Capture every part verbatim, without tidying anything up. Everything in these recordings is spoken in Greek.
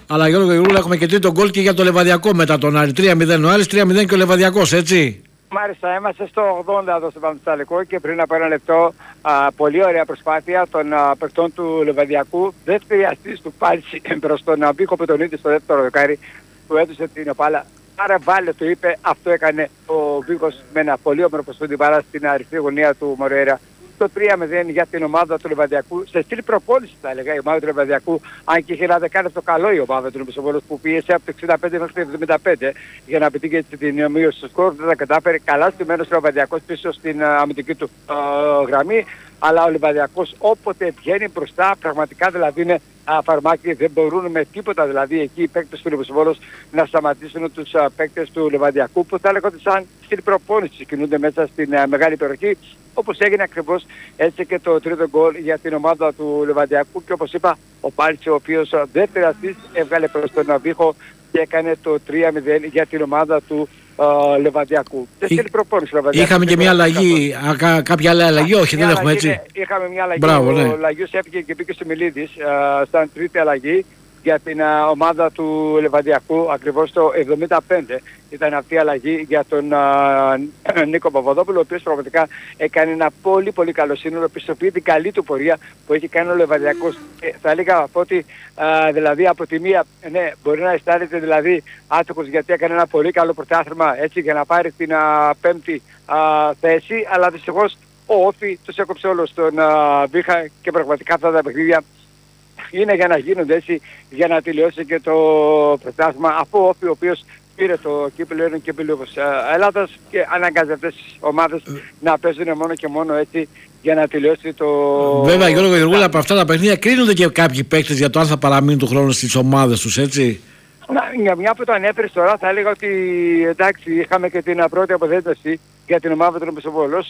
Αλλά Γιώργο Γερούλα, έχουμε και τρίτο γκολ και για το Λεβαδιακό μετά τον Άρη. τρία μηδέν ο Άρης, τρία μηδέν και ο Λεβαδιακός, έτσι. Μάλιστα, είμαστε στο ογδόντα εδώ στο Πανεπιστημιακό και πριν από ένα λεπτό α, πολύ ωραία προσπάθεια των α, παιχτών του Λεβαδιακού. Δεύτερη αστής του Πάλση προς τον Μπίκο Πετονίδη στο δεύτερο δεκάρι που έδωσε την οπάλα. Άρα βάλε, του είπε, αυτό έκανε ο Μπίκος με ένα πολύ όμορφο στην μπάλα στην αριστερή γωνία του Μορέιρα. Το τρία μηδέν για την ομάδα του Λεβαδιακού. Σε στυλ προπόνηση θα έλεγα η ομάδα του Λεβαδιακού, αν και είχε ένα δεκάλεπτο καλό η ομάδα του Λεβαδιακού που πίεσε από το εξήντα πέντε μέχρι το εβδομήντα πέντε για να πετύχει την μείωση του σκορ. Δεν τα κατάφερε. Καλά στημένος ο Λεβαδιακός πίσω στην αμυντική του uh, γραμμή. Αλλά ο Λεβαδιακός όποτε βγαίνει μπροστά, πραγματικά δηλαδή είναι α, φαρμάκι, δεν μπορούν με τίποτα δηλαδή εκεί οι παίκτες του Λεβοσβόλος να σταματήσουν τους α, παίκτες του Λεβαδιακού που θα έλεγα ότι σαν στην προπόνηση κινούνται μέσα στην α, μεγάλη περιοχή, όπως έγινε ακριβώς έτσι και το τρίτο γκολ για την ομάδα του Λεβαδιακού και όπως είπα ο Πάλτσι ο οποίος δεύτερη αστής έβγαλε προς τον Βίχο και έκανε το τρία μηδέν για την ομάδα του Uh, Λεβαδιακού. Εί... Είχαμε και μια αλλαγή, α, κά, κάποια άλλη αλλαγή, όχι δεν έχουμε έτσι. Είναι, είχαμε μια αλλαγή, Μπράβο, ναι. Ο Λαγιούς έφυγε και μπήκε στο Μιλίδης uh, σαν τρίτη αλλαγή για την uh, ομάδα του Λεβαδιακού, ακριβώς το εβδομήντα πέντε ήταν αυτή η αλλαγή για τον uh, Νίκο Παπαδόπουλο, ο οποίος πραγματικά έκανε ένα πολύ πολύ καλό σύνολο, πιστοποιεί την καλή του πορεία που έχει κάνει ο Λεβαδιακός. Ε, θα έλεγα από ότι uh, δηλαδή από τη μία, ναι, μπορεί να αισθάνεται δηλαδή άτυχος γιατί έκανε ένα πολύ καλό πρωτάθλημα έτσι για να πάρει την uh, πέμπτη uh, θέση, αλλά δυστυχώς ο Όφη τους έκοψε όλους τον uh, Βίχα και πραγματικά αυτά τα παιχνίδια είναι για να γίνονται έτσι, για να τελειώσει και το πρωτάθλημα, αφού ο Όφη ο οποίος πήρε το κύπελλο Ελλήνων και Κύπελλος Ελλάδας και αναγκάζει αυτές τις ομάδες να παίζουν μόνο και μόνο έτσι για να τελειώσει το... Βέβαια Γιώργο Γεργούλα, από αυτά τα παιχνίδια κρίνονται και κάποιοι παίκτες για το αν θα παραμείνουν του χρόνου στις ομάδες τους, έτσι. Να, μια που το ανέφερες τώρα θα έλεγα ότι εντάξει είχαμε και την πρώτη αποδέσμευση για την ομάδα του Νοπισοβόλος,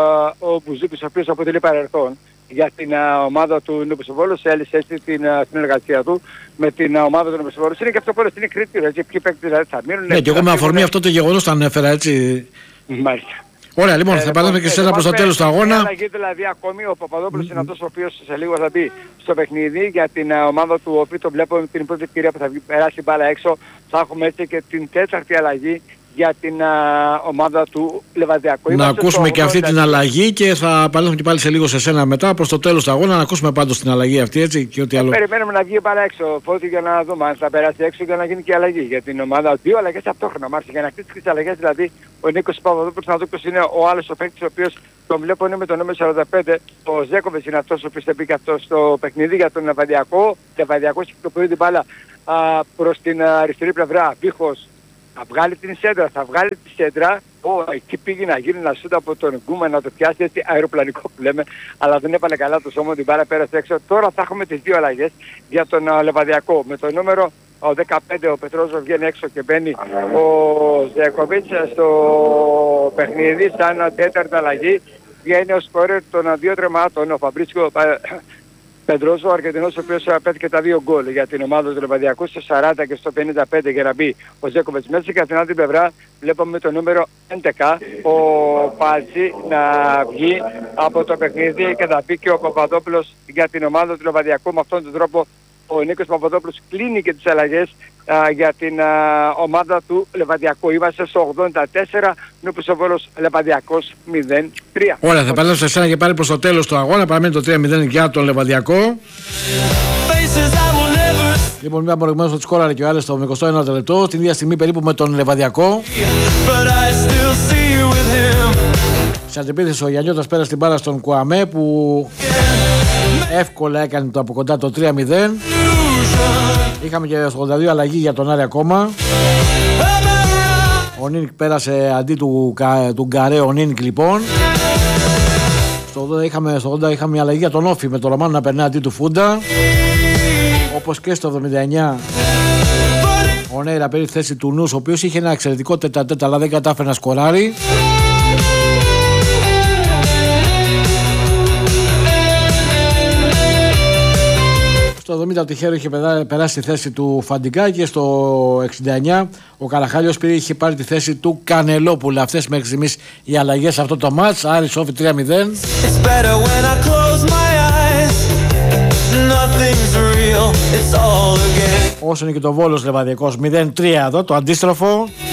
ο Μπουζούκης ο οποίος αποτελεί παρελθόν για την uh, ομάδα του Νοπισοβόλος, έλυσε έτσι την uh, συνεργασία του με την uh, ομάδα του Νοπισοβόλος. Είναι και αυτό που είναι κριτήριο, έτσι, ποιοι παίκτες δηλαδή θα μείνουν. Ναι, και εγώ με αφορμή αυτό το γεγονός το ανέφερα, έτσι. Μάλιστα. Ωραία, λοιπόν, ε, θα παράδουμε και σένα προς το τέλος του αγώνα. Μια αλλαγή δηλαδή ακόμη, ο Παπαδόπουλος mm-hmm. είναι αυτός ο οποίος σε λίγο θα μπει στο παιχνίδι για την uh, ομάδα του Όφη. Το βλέπω με την πρώτη ευκαιρία που θα περάσει μπάλα έξω. Θα έχουμε έτσι και την τέταρτη αλλαγή για την α, ομάδα του Λεβαδιακού. Να Είμαστε ακούσουμε και αυτή την αλλαγή και θα επανέλθουμε και πάλι σε λίγο σε σένα μετά προς το τέλος του αγώνα. Να ακούσουμε πάντως την αλλαγή αυτή, έτσι, και ό,τι άλλο. Περιμένουμε να βγει πάρα έξω Φώτη για να δούμε αν θα περάσει έξω για να γίνει και αλλαγή για την ομάδα. Δύο αλλαγές ταυτόχρονα, Μάρση, για να κλείσει τις αλλαγές, δηλαδή ο Νίκος Παπαδόπουλος να δούμε ποιος είναι ο άλλος ο παίκτης ο οποίος τον βλέπω είναι με το νούμερο σαράντα πέντε. Ο Ζέκοβιτς είναι αυτός ο οποίος θα μπει και αυτό στο παιχνίδι για τον Λεβαδιακό. Λεβαδιακός κυκλοφορεί την μπάλα προς την αριστερή πλευρά. Βίχος θα βγάλει την σέντρα, θα βγάλει τη σέντρα. Oh, εκεί πήγε να γίνει ένα σούτ από τον Γκούμα να το πιάσει έτσι αεροπλανικό που λέμε, αλλά δεν έβαλε καλά το σώμα, την μπάλα πέρασε έξω. Τώρα θα έχουμε τις δύο αλλαγές για τον uh, Λεβαδιακό. Με το νούμερο ο δεκαπέντε ο Πετρόζο βγαίνει έξω και μπαίνει ο Ζεκοβίτς στο παιχνίδι σαν τέταρτη αλλαγή. Βγαίνει ο σκόρερ των δύο τρεμάτων, ο Φαμπρίσκο Πεντρόζο, ο Αργεντινός, ο οποίος πέτυχε τα δύο γκολ για την ομάδα του Λεβαδιακού στο σαράντα και στο πενήντα πέντε για να μπει ο Ζέκοβιτς μέσα, και από την άλλη πλευρά βλέπουμε το νούμερο έντεκα ο Πάλτσι να βγει από το παιχνίδι και να μπει και ο Παπαδόπουλος για την ομάδα του Λεβαδιακού. Με αυτόν τον τρόπο ο Νίκος Παπαδόπουλος κλείνει και τις αλλαγές α, για την α, ομάδα του Λεβαδιακού. Είμαστε στο ογδόντα τέσσερα, Νοπισοβόλος Λεβαδιακός μηδέν τρία. Ωραία, θα παρέλθω σε εσένα και πάλι προς το τέλος του αγώνα. Παραμένει το τρία μηδέν για τον Λεβαδιακό. Λοιπόν, μια προηγουμένως ότι σκόραρε και ο Άρης στο εικοστό ένατο λεπτό, την ίδια στιγμή περίπου με τον Λεβαδιακό. Σε αντεπίθεση ο Γιαννιώτας πέρασε την μπάλα στον Κουαμέ που εύκολα έκανε το από κοντά το τρία μηδέν. Είχαμε και στο ογδόντα δύο αλλαγή για τον Άρη ακόμα. Ο Νίνικ πέρασε αντί του, του Γκαρέ, ο Νίνικ λοιπόν. Στο ογδόντα είχαμε, στο ογδόντα είχαμε μια αλλαγή για τον Όφη με τον Ρωμάνο να περνάει αντί του Φούντα. Όπως και στο εβδομήντα εννιά ο Νέιρα πήρε τη θέση του Νους, ο οποίος είχε ένα εξαιρετικό τετατέτα αλλά δεν κατάφερε να σκοράρει. Στο εβδομήντα ο Τιχέρο είχε περάσει τη θέση του Φαντικά και στο εξήντα εννιά ο Καραχάλιος πήρε, είχε πάρει τη θέση του Κανελόπουλα. Αυτές μέχρι στιγμής οι αλλαγές σε αυτό το μάτς. Άρης Όφη τρία μηδέν. όσο είναι και το Βόλος Λεβαδιακός μηδέν τρία εδώ, το αντίστροφο.